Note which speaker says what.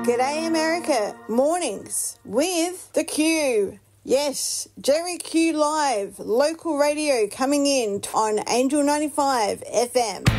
Speaker 1: G'day America, mornings with the Q. Yes, Jerry Q Live, local radio coming in on Angel 95 FM.